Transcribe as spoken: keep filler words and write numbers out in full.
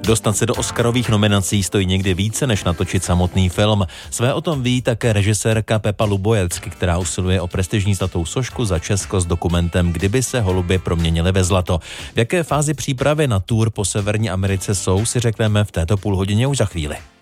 Dostat se do Oscarových nominací stojí někdy více, než natočit samotný film. Své o tom ví také režisérka Pepa Lubojecky, která usiluje o prestižní zlatou sošku za Česko s dokumentem Kdyby se holuby proměnily ve zlato. V jaké fázi přípravy na tour po Severní Americe jsou, si řekneme v této půlhodině už za chvíli.